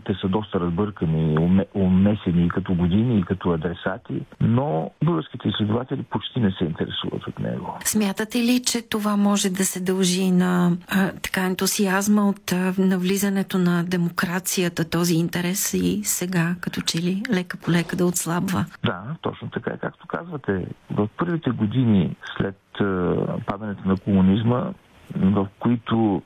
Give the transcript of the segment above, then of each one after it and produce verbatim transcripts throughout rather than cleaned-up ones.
те са доста разбъркани, умесени и като години, и като адресати, но българските изследователи почти не се интересуват от него. Смятате ли, че това може да се дължи на а, така ентусиазма от а, навлизането на демокрацията, този интерес и сега, като че ли лека по лека да отслабва? Да, точно така. Както казвате, в първите години след а, падането на комунизма, в които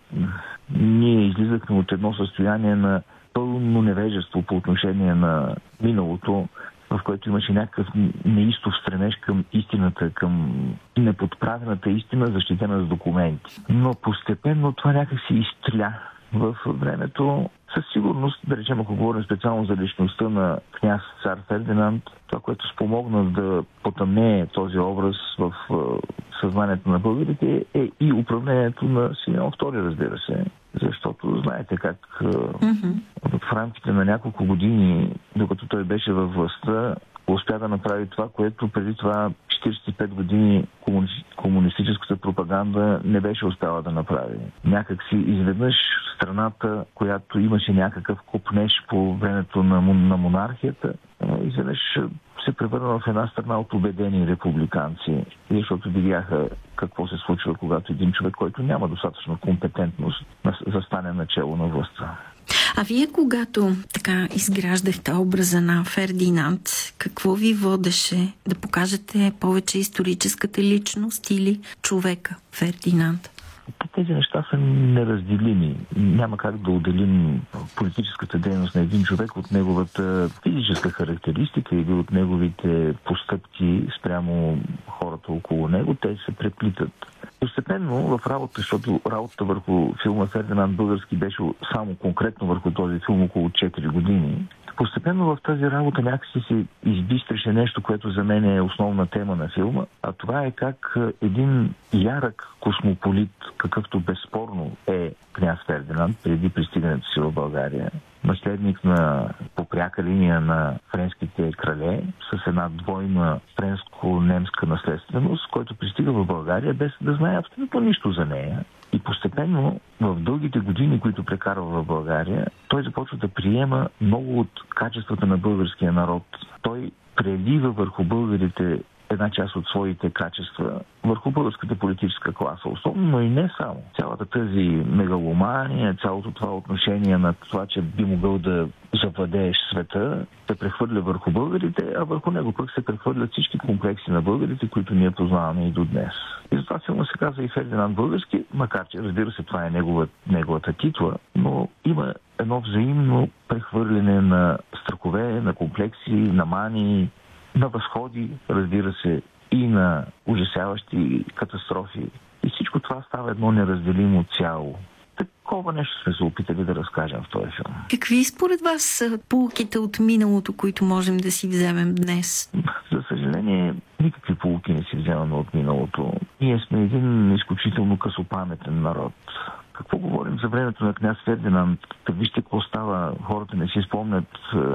ние излизахме от едно състояние на пълно невежество по отношение на миналото, в което имаше някакъв неистов стремеж към истината, към неподправената истина, защитена с документи. Но постепенно това някак си изстреля в времето. Със сигурност, да речем, ако говорим специално за личността на княз цар Фердинанд, това, което спомогна да потъмнее този образ в съзнанието на българите, е и управлението на Симеон Втори, разбира се. Защото знаете как mm-hmm. в рамките на няколко години, докато той беше във властта, успя да направи това, което преди това четиридесет и пет години комуни... комунистическата пропаганда не беше успяла да направи. Някак си изведнъж страната, която имаше някакъв купнеж по времето на, на монархията, изведнъж се превърна в една страна от убедени републиканци, защото видяха какво се случва, когато един човек, който няма достатъчно компетентност, застане начело на властта. А вие, когато така изграждахте образа на Фердинанд, какво ви водеше да покажете повече историческата личност или човека Фердинанд? Тези неща са неразделими. Няма как да отделим политическата дейност на един човек от неговата физическа характеристика или от неговите постъпки спрямо хората около него. Те се преплитат. Постепенно в работа, защото работата върху филма Фердинанд български беше само конкретно върху този филм около четири години, постепенно в тази работа някакси се избистреше нещо, което за мен е основна тема на филма, а това е как един ярък космополит, какъвто безспорно е княз Фердинанд преди пристигането си в България, наследник на по пряка линия на френските крале, с една двойна френско-немска наследственост, който пристига в България без да знае абсолютно нищо за нея. И постепенно, в дългите години, които прекарва в България, той започва да приема много от качествата на българския народ. Той прелива върху българите една част от своите качества върху българската политическа класа, особено, но и не само. Цялата тази мегаломания, цялото това отношение на това, че би могъл да завладееш света, се прехвърля върху българите, а върху него пък се прехвърлят всички комплекси на българите, които ние познаваме и до днес. И затова филма се казва и Фердинанд български, макар че, разбира се, това е негова, неговата титла, но има едно взаимно прехвърляне на страхове, на комплекси, на мани, на възходи, разбира се, и на ужасяващи катастрофи. И всичко това става едно неразделимо цяло. Такова нещо сме се опитали да разкажем в този филм. Какви според вас са поуките от миналото, които можем да си вземем днес? За съжаление, никакви поуки не си вземаме от миналото. Ние сме един изключително късопаметен народ. Какво говорим за времето на княз Фердинанд? Вижте какво става. Хората не си спомнят,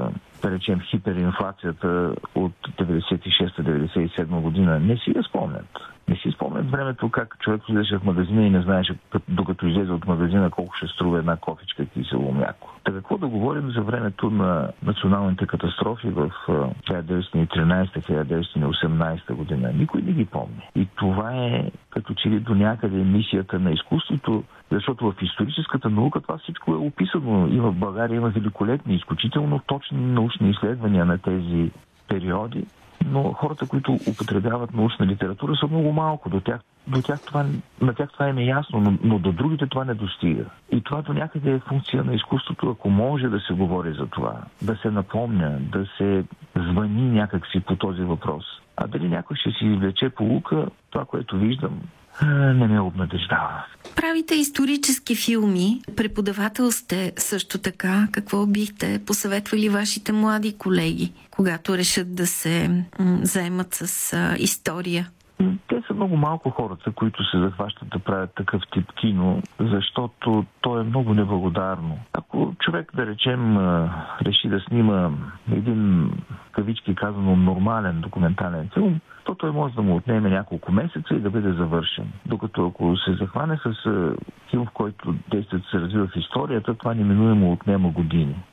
да речем, хиперинфлацията от деветдесет и шеста деветдесет и седма година. Не си я спомнят. Не си спомнят времето как човек излезе в магазина и не знаеше, докато излезе от магазина, колко ще струва една кофичка кисело мляко. Така какво да говорим за времето на националните катастрофи в хиляда деветстотин и тринадесета - хиляда деветстотин и осемнадесета година? Никой не ги помни. И това е като че ли до някъде мисията на изкуството, защото в историческата наука това всичко е описано. И в България има великолепни, изключително точни научни изследвания на тези периоди, но хората, които употребяват научна литература, са много малко. До тях, до тях това, на тях това им е ясно, но, но до другите това не достига. И това до някъде е функция на изкуството, ако може да се говори за това, да се напомня, да се звъни някакси по този въпрос. А дали някой ще си извлече поука, това, което виждам, не ме обнадеждава. Правите исторически филми, преподавател сте също така. Какво бихте посъветвали вашите млади колеги, когато решат да се м- заемат с а, история? Те са много малко хората, които се захващат да правят такъв тип кино, защото то е много неблагодарно. Ако човек, да речем, реши да снима един, кавички казано, нормален документален филм, то той може да му отнеме няколко месеца и да бъде завършен. Докато ако се захване с филм, в който действието се развива в историята, това неминуемо отнема години.